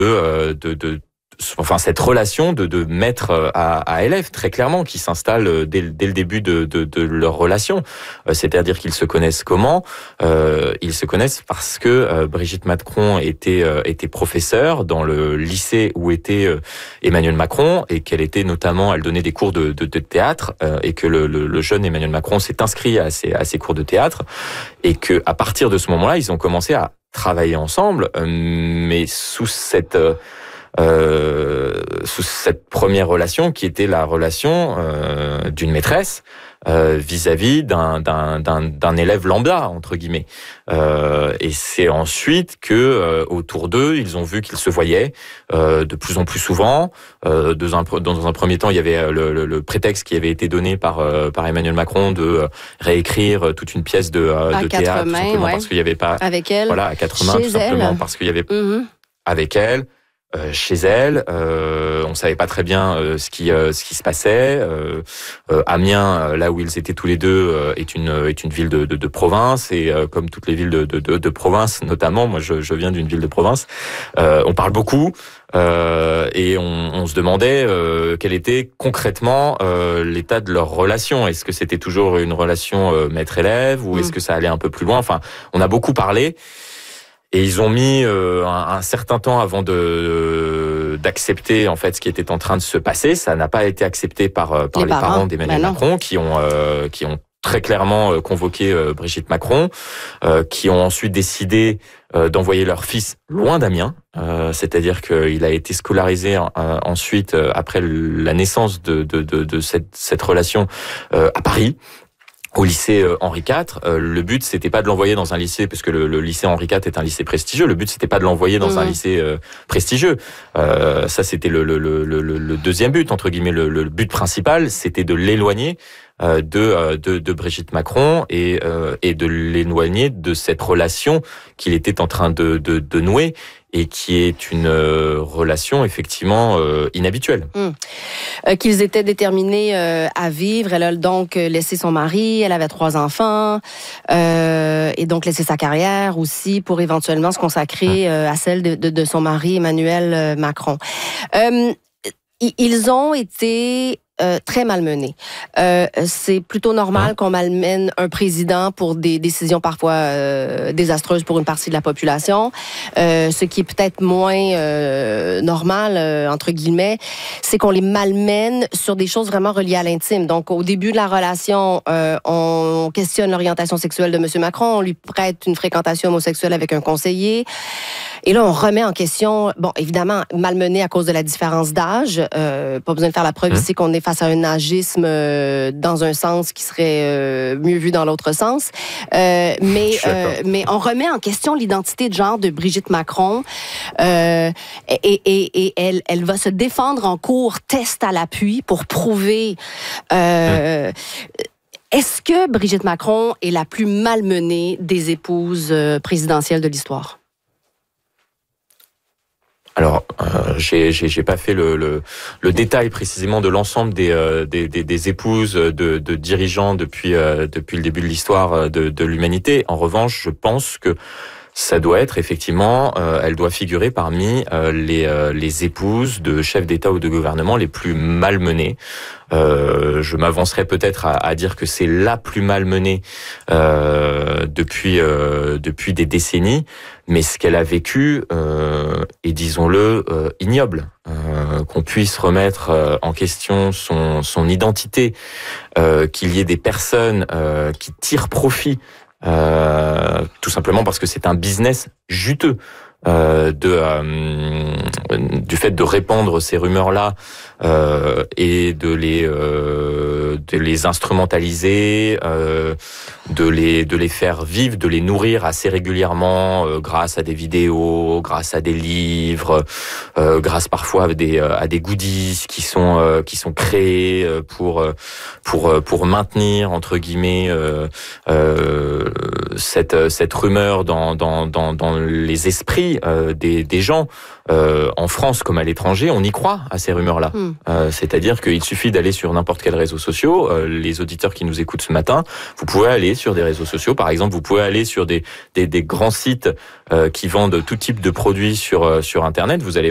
enfin cette relation de maître à élève, très clairement, qui s'installe dès le début de leur relation. C'est-à-dire qu'ils se connaissent comment ? Ils se connaissent parce que Brigitte Macron était professeure dans le lycée où était Emmanuel Macron, et qu'elle donnait des cours de théâtre, et que le jeune Emmanuel Macron s'est inscrit à ces cours de théâtre, et que à partir de ce moment-là, ils ont commencé à travailler ensemble, mais sous cette première relation qui était la relation d'une maîtresse vis-à-vis d'un élève lambda, entre guillemets. Et c'est ensuite que autour d'eux, ils ont vu qu'ils se voyaient de plus en plus souvent. Dans un premier temps, il y avait le prétexte qui avait été donné par Emmanuel Macron de réécrire toute une pièce de théâtre, tout simplement parce qu'il n'y avait pas avec elle, voilà, à quatre mains, tout simplement parce qu'il y avait avec elle. Chez elle, on savait pas très bien ce qui se passait. Amiens, là où ils étaient tous les deux, est une ville de province, et comme toutes les villes de province, notamment, moi je viens d'une ville de province, on parle beaucoup, et on se demandait quel était concrètement l'état de leur relation. Est-ce que c'était toujours une relation maître-élève, ou est-ce que ça allait un peu plus loin ? Enfin, on a beaucoup parlé. Et ils ont mis un certain temps avant d'accepter en fait ce qui était en train de se passer. Ça n'a pas été accepté par les parents d'Emmanuel Macron, qui ont très clairement convoqué Brigitte Macron, qui ont ensuite décidé d'envoyer leur fils loin d'Amiens. C'est-à-dire qu'il a été scolarisé ensuite après la naissance de cette relation à Paris, au lycée Henri IV. Le but, c'était pas de l'envoyer dans un lycée, parce que le lycée Henri IV est un lycée prestigieux. Le but, c'était pas de l'envoyer dans un lycée prestigieux. Ça, c'était le deuxième but, entre guillemets. Le but principal, c'était de l'éloigner de Brigitte Macron, et de l'éloigner de cette relation qu'il était en train de nouer, et qui est une relation effectivement inhabituelle. Qu'ils étaient déterminés à vivre. Elle a donc laissé son mari, elle avait 3 enfants, et donc laissé sa carrière aussi pour éventuellement se consacrer à celle de son mari Emmanuel Macron. Ils ont été très malmenés. C'est plutôt normal qu'on malmène un président pour des décisions parfois désastreuses pour une partie de la population. Ce qui est peut-être moins normal, entre guillemets, c'est qu'on les malmène sur des choses vraiment reliées à l'intime. Donc, au début de la relation, on questionne l'orientation sexuelle de M. Macron, on lui prête une fréquentation homosexuelle avec un conseiller. Et là, on remet en question, bon, évidemment, malmené à cause de la différence d'âge. Pas besoin de faire la preuve ici qu'on est face à un agisme dans un sens qui serait mieux vu dans l'autre sens. Mais on remet en question l'identité de genre de Brigitte Macron. Et elle va se défendre en cours, test à l'appui, pour prouver... Est-ce que Brigitte Macron est la plus malmenée des épouses présidentielles de l'histoire? Alors, j'ai pas fait le détail précisément de l'ensemble des épouses de dirigeants depuis le début de l'histoire de l'humanité. En revanche, je pense que ça doit être effectivement, elle doit figurer parmi les épouses de chefs d'État ou de gouvernement les plus malmenées. Je m'avancerais peut-être à dire que c'est la plus malmenée depuis des décennies, mais ce qu'elle a vécu est, disons-le, ignoble. Qu'on puisse remettre en question son identité, qu'il y ait des personnes qui tirent profit, tout simplement parce que c'est un business juteux, du fait de répandre ces rumeurs-là et de les instrumentaliser, de les faire vivre, de les nourrir assez régulièrement grâce à des vidéos, grâce à des livres, grâce parfois à des goodies qui sont créés pour maintenir entre guillemets cette rumeur dans les esprits des gens. En France comme à l'étranger, on y croit à ces rumeurs-là. C'est-à-dire qu'il suffit d'aller sur n'importe quel réseau social. Les auditeurs qui nous écoutent ce matin, vous pouvez aller sur des réseaux sociaux. Par exemple, vous pouvez aller sur des grands sites qui vendent tout type de produits sur Internet. Vous allez